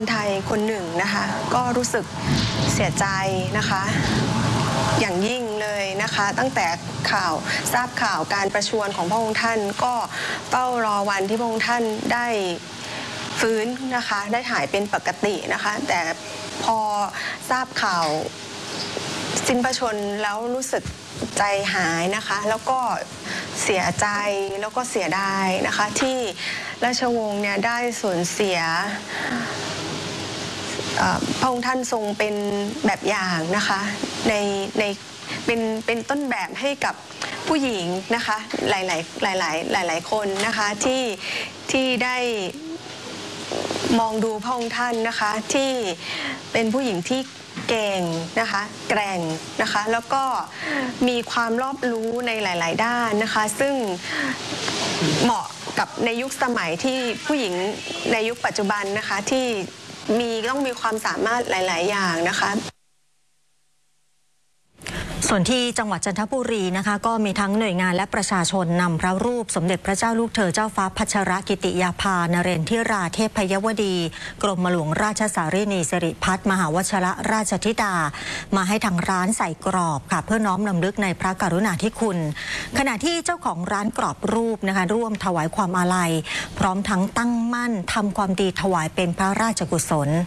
ไทยคนหนึ่งนะคะก็รู้สึกเสียใจนะคะอย่างยิ่งเลยนะคะตั้งแต่ทราบข่าวการประชวรของพระองค์ท่านก็เฝ้ารอวันที่พระองค์ท่านได้ฟื้นนะคะได้หายเป็นปกตินะคะแต่พอทราบข่าวสิ้นพระชนม์แล้วรู้สึกใจหายนะคะแล้วก็เสียใจแล้วก็เสียดายนะคะที่ราชวงศ์เนี่ยได้สูญเสียพระองค์ท่านทรงเป็นแบบอย่างนะคะเป็นต้นแบบให้กับผู้หญิงนะคะหลายคนนะคะที่ได้มองดูพระองค์ท่านนะคะที่เป็นผู้หญิงที่เก่งนะคะแกร่งนะคะแล้วก็มีความรอบรู้ในหลายๆด้านนะคะซึ่งเหมาะกับในยุคสมัยที่ผู้หญิงในยุคปัจจุบันนะคะที่ต้องมีความสามารถหลายๆอย่างนะคะส่วนที่จังหวัดจันทบุรีนะคะก็มีทั้งหน่วยงานและประชาชนนำพระรูปสมเด็จพระเจ้าลูกเธอเจ้าฟ้าพัชรกิติยาภานเรนทิราเทพยวดีกรมหลวงราชสารีนีสิริพัฒน์มหาวชรราชธิดามาให้ทางร้านใส่กรอบค่ะเพื่อน้อมรำลึกในพระกรุณาธิคุณขณะที่เจ้าของร้านกรอบรูปนะคะร่วมถวายความอาลัยพร้อมทั้งตั้งมั่นทำความดีถวายเป็นพระราชกุศล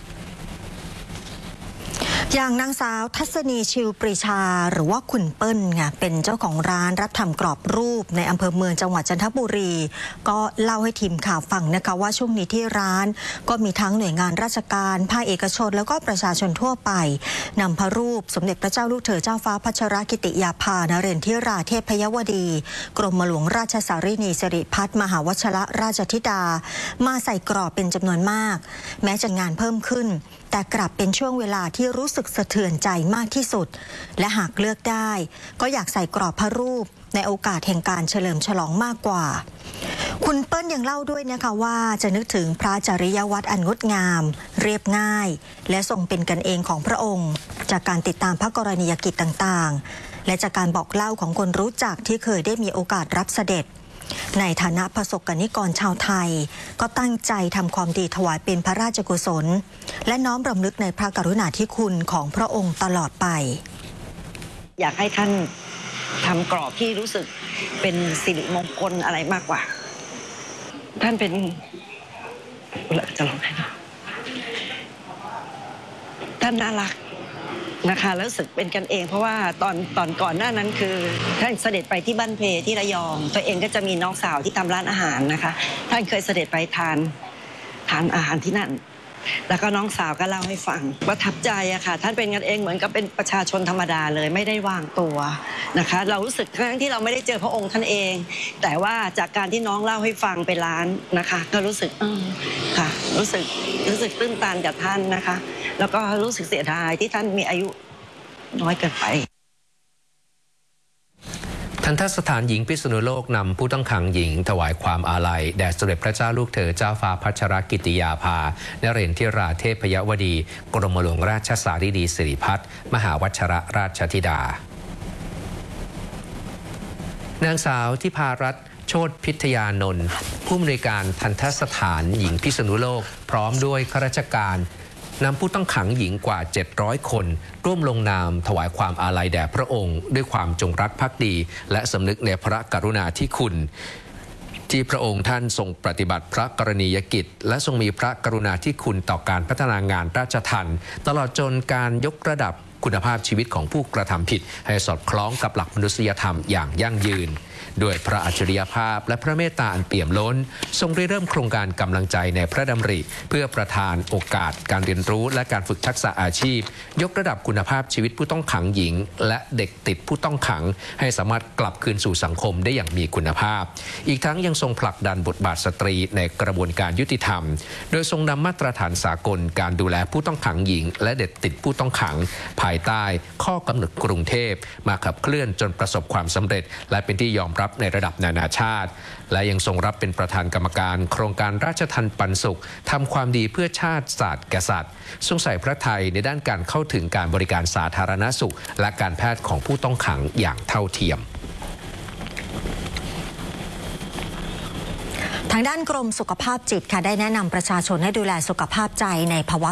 อย่างนางสาวทัศนีชิวปรีชาหรือว่าคุณเปิ้ลค่ะเป็นเจ้าของร้านรับทำกรอบรูปในอำเภอเมืองจังหวัดจันทบุรีก็เล่าให้ทีมข่าวฟังนะคะว่าช่วงนี้ที่ร้านก็มีทั้งหน่วยงานราชการภาคเอกชนแล้วก็ประชาชนทั่วไปนำพระรูปสมเด็จพระเจ้าลูกเธอเจ้าฟ้าพัชรกิติยาภานเรนทิราเทพยวดีกรมหลวงราชสารีนีสิริพัฒน์มหาวชรราชธิดามาใส่กรอบเป็นจำนวนมากแม้จะงานเพิ่มขึ้นแต่กลับเป็นช่วงเวลาที่รู้สึกสะเทือนใจมากที่สุดและหากเลือกได้ก็อยากใส่กรอบพระรูปในโอกาสแห่งการเฉลิมฉลองมากกว่าคุณเปิ้ลยังเล่าด้วยนะคะว่าจะนึกถึงพระจริยวัตรอันงดงามเรียบง่ายและทรงเป็นกันเองของพระองค์จากการติดตามพระกรณียกิจต่างๆและจากการบอกเล่าของคนรู้จักที่เคยได้มีโอกาสรับเสด็จในฐานะประสบกนิกรชาวไทยก็ตั้งใจทำความดีถวายเป็นพระราชกุศลและน้อมรำลึกในพระกรุณาธิคุณของพระองค์ตลอดไปอยากให้ท่านทำกรอบที่รู้สึกเป็นสิริมงคลอะไรมากกว่าท่านเป็นจะร้องไห้ท่านน่ารักนะคะแล้วรู้สึกเป็นกันเองเพราะว่าตอนก่อนหน้านั้นคือท่านเสด็จไปที่บ้านเพที่ระยองตัวเองก็จะมีน้องสาวที่ทำร้านอาหารนะคะท่านเคยเสด็จไปทานอาหารที่นั่นแล้วก็น้องสาวก็เล่าให้ฟังประทับใจอะค่ะท่านเป็นกันเองเหมือนกับเป็นประชาชนธรรมดาเลยไม่ได้วางตัวนะคะเรารู้สึกทั้งที่เราไม่ได้เจอพระองค์ท่านเองแต่ว่าจากการที่น้องเล่าให้ฟังไปร้านนะคะก็รู้สึกค่ะรู้สึกตื้นตันกับท่านนะคะแล้วก็รู้สึกเสียดายที่ท่านมีอายุน้อยเกินไปทัณฑสถานหญิงพิษณุโลกนำผู้ต้องขังหญิงถวายความอาลัยแด่สมเด็จพระเจ้าลูกเธอเจ้าฟ้าพัชรกิติยาภานเรนทิราเทพยวดีกรมหลวงราชสารีนีสิริพัฒน์มหาวชรราชธิดานางสาวทิพารัตน์โชติพิทยานนท์ผู้อำนวยการทัณฑสถานหญิงพิษณุโลกพร้อมด้วยข้าราชการนำผู้ต้องขังหญิงกว่า700คนร่วมลงนามถวายความอาลัยแด่พระองค์ด้วยความจงรักภักดีและสำนึกในพระกรุณาธิคุณที่พระองค์ท่านทรงปฏิบัติพระกรณียกิจและทรงมีพระกรุณาธิคุณต่อการพัฒนางานราชทัณฑ์ตลอดจนการยกระดับคุณภาพชีวิตของผู้กระทำผิดให้สอดคล้องกับหลักมนุษยธรรมอย่างยั่งยืนด้วยพระอัจฉริยภาพและพระเมตตาอันเปี่ยมล้นทรงเริ่มโครงการกำลังใจในพระดำริเพื่อประทานโอกาสการเรียนรู้และการฝึกทักษะอาชีพยกระดับคุณภาพชีวิตผู้ต้องขังหญิงและเด็กติดผู้ต้องขังให้สามารถกลับคืนสู่สังคมได้อย่างมีคุณภาพอีกทั้งยังทรงผลักดันบทบาทสตรีในกระบวนการยุติธรรมโดยทรงนำมาตรฐานสากลการดูแลผู้ต้องขังหญิงและเด็กติดผู้ต้องขังภายใต้ข้อกำหนดกรุงเทพมาขับเคลื่อนจนประสบความสำเร็จและเป็นที่ยอมรับในระดับนานาชาติและยังทรงรับเป็นประธานกรรมการโครงการราชทัณฑ์ปันสุขทำความดีเพื่อชาติศาสตร์กษัตริย์ทรงใส่พระทัยในด้านการเข้าถึงการบริการสาธารณสุขและการแพทย์ของผู้ต้องขังอย่างเท่าเทียมทางด้านกรมสุขภาพจิตค่ะได้แนะนำประชาชนให้ดูแลสุขภาพใจในภาวะ